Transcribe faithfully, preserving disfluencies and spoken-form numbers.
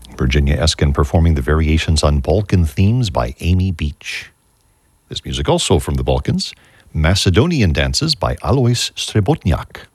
Virginia Eskin performing the variations on Balkan themes by Amy Beach. This music also from the Balkans, Macedonian Dances by Alois Srebotniak.